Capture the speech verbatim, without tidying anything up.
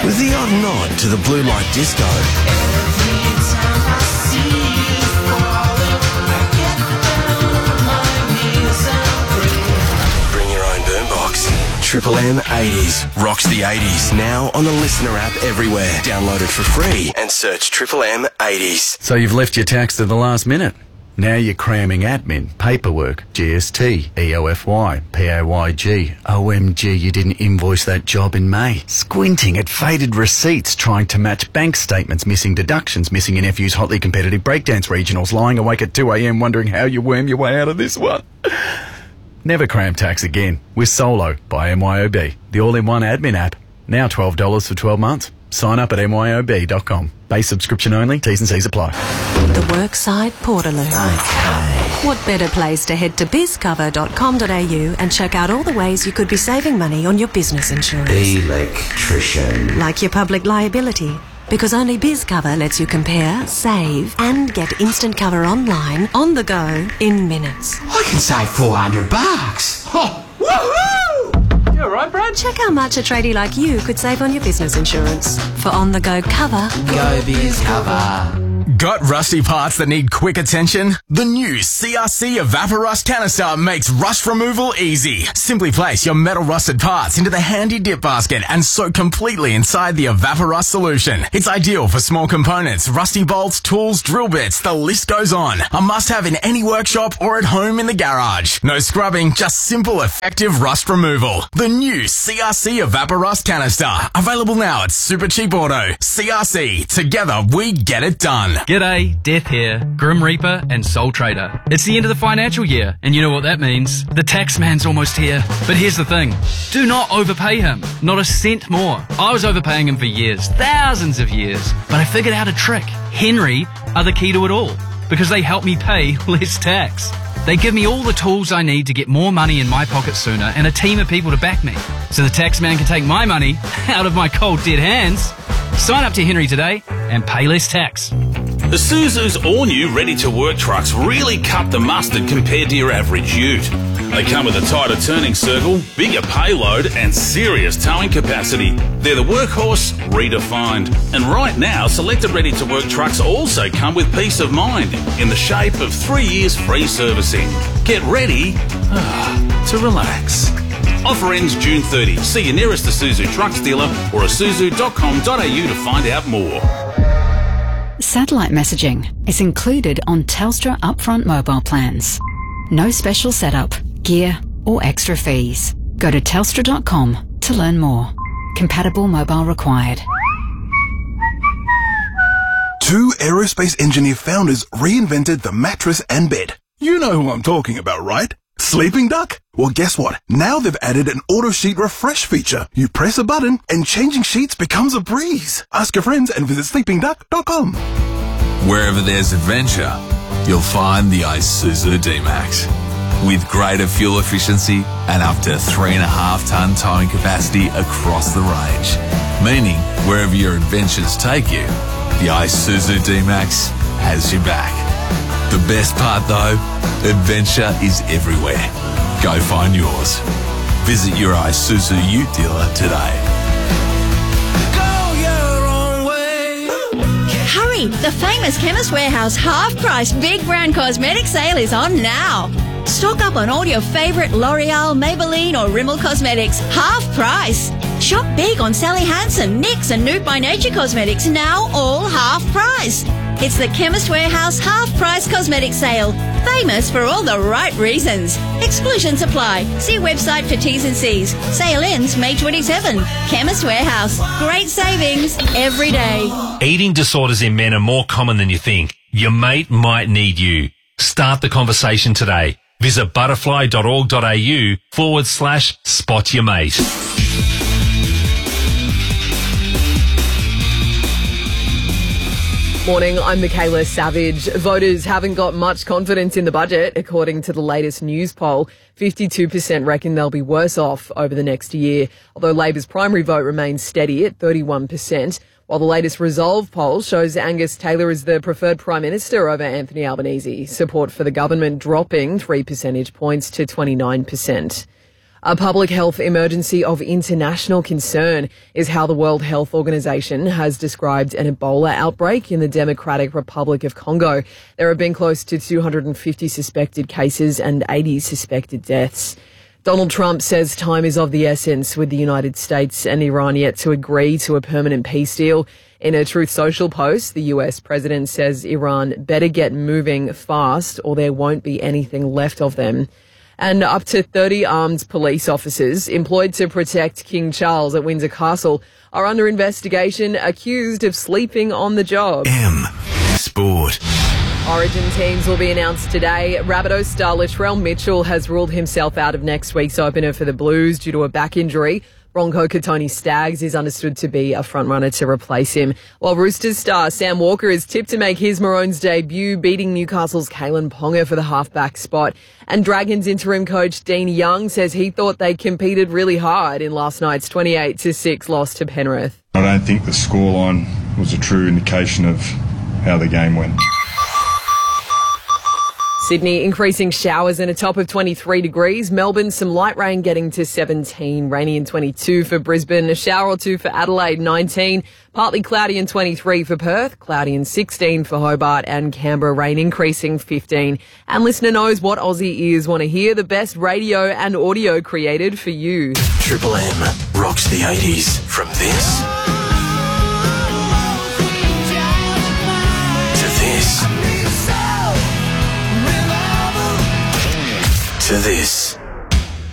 with the odd nod to the blue light disco. Every time I see you falling, I get down on my knees and pray. Bring your own boombox. Triple M eighties rocks the eighties. Now on the Listener app everywhere. Download it for free and search Triple M eighties. So you've left your tax to the last minute. Now you're cramming admin, paperwork, G S T, E O F Y, P A Y G. O M G, you didn't invoice that job in May. Squinting at faded receipts, trying to match bank statements, missing deductions, missing your nephew's hotly competitive breakdance regionals, lying awake at two a.m. wondering how you worm your way out of this one. Never cram tax again with Solo by M Y O B, the all-in-one admin app. Now twelve dollars for twelve months. Sign up at M Y O B dot com. Base subscription only. T's and C's apply. The Workside Portaloo. Okay. What better place to head to biz cover dot com dot a u and check out all the ways you could be saving money on your business insurance. Electrician. Like your public liability. Because only BizCover lets you compare, save, and get instant cover online, on the go, in minutes. I can save four hundred bucks. Oh, woohoo! You all right, Brad? Check how much a tradie like you could save on your business insurance. For on-the-go cover, Go BizCover. Got rusty parts that need quick attention? The new C R C Evaporust canister makes rust removal easy. Simply place your metal rusted parts into the handy dip basket and soak completely inside the Evaporust solution. It's ideal for small components, rusty bolts, tools, drill bits, the list goes on. A must-have in any workshop or at home in the garage. No scrubbing, just simple, effective rust removal. The new C R C Evaporust canister. Available now at Super Cheap Auto. C R C. Together we get it done. G'day, Death here, Grim Reaper and Soul Trader. It's the end of the financial year, and you know what that means. The tax man's almost here. But here's the thing. Do not overpay him. Not a cent more. I was overpaying him for years, thousands of years. But I figured out a trick. Henry are the key to it all, because they help me pay less tax. They give me all the tools I need to get more money in my pocket sooner and a team of people to back me, so the tax man can take my money out of my cold dead hands. Sign up to Henry today and pay less tax. Isuzu's all-new ready-to-work trucks really cut the mustard compared to your average ute. They come with a tighter turning circle, bigger payload and serious towing capacity. They're the workhorse redefined. And right now, selected ready-to-work trucks also come with peace of mind in the shape of three years free servicing. Get ready ah, to relax. Offer ends June thirtieth. See your nearest Isuzu trucks dealer or isuzu dot com dot a u to find out more. Satellite messaging is included on Telstra upfront mobile plans. No special setup, gear or extra fees. Go to telstra dot com to learn more. Compatible mobile required. Two aerospace engineer founders reinvented the mattress and bed. You know who I'm talking about, right? Sleeping Duck? Well, guess what? Now they've added an auto sheet refresh feature. You press a button and changing sheets becomes a breeze. Ask your friends and visit sleeping duck dot com. Wherever there's adventure, you'll find the Isuzu D-Max. With greater fuel efficiency and up to three and a half tonne towing capacity across the range. Meaning, wherever your adventures take you, the Isuzu D-Max has your back. The best part though, adventure is everywhere. Go find yours. Visit your Isuzu Ute dealer today. Go your own way. Hurry! The famous Chemist Warehouse half-price big brand cosmetic sale is on now. Stock up on all your favourite L'Oreal, Maybelline or Rimmel cosmetics. Half price. Shop big on Sally Hansen, NYX and Nude by Nature cosmetics, now all half price. It's the Chemist Warehouse half-price cosmetic sale. Famous for all the right reasons. Exclusions apply. See website for T's and C's. Sale ends May twenty-seventh. Chemist Warehouse. Great savings every day. Eating disorders in men are more common than you think. Your mate might need you. Start the conversation today. Visit butterfly dot org dot a u forward slash spot your mate. Morning, I'm Michaela Savage. Voters haven't got much confidence in the budget, according to the latest news poll. fifty-two percent reckon they'll be worse off over the next year, although Labor's primary vote remains steady at thirty-one percent, while the latest Resolve poll shows Angus Taylor is the preferred Prime Minister over Anthony Albanese, support for the government dropping three percentage points to twenty-nine percent. A public health emergency of international concern is how the World Health Organization has described an Ebola outbreak in the Democratic Republic of Congo. There have been close to two hundred fifty suspected cases and eighty suspected deaths. Donald Trump says time is of the essence with the United States and Iran yet to agree to a permanent peace deal. In a Truth Social post, the U S president says Iran better get moving fast or there won't be anything left of them. And up to thirty armed police officers employed to protect King Charles at Windsor Castle are under investigation, accused of sleeping on the job. M Sport. Origin teams will be announced today. Rabbitohs star Latrell Mitchell has ruled himself out of next week's opener for the Blues due to a back injury. Bronco Katoni Staggs is understood to be a frontrunner to replace him, while Roosters star Sam Walker is tipped to make his Maroons debut, beating Newcastle's Kalen Ponga for the halfback spot. And Dragons interim coach Dean Young says he thought they competed really hard in last night's twenty-eight to six loss to Penrith. I don't think the scoreline was a true indication of how the game went. Sydney increasing showers and a top of twenty-three degrees. Melbourne, some light rain getting to seventeen. Rainy and twenty-two for Brisbane. A shower or two for Adelaide, nineteen. Partly cloudy and twenty-three for Perth. Cloudy and sixteen for Hobart and Canberra. Rain increasing fifteen. And listener knows what Aussie ears want to hear. The best radio and audio created for you. Triple M rocks the eighties from this to this to this.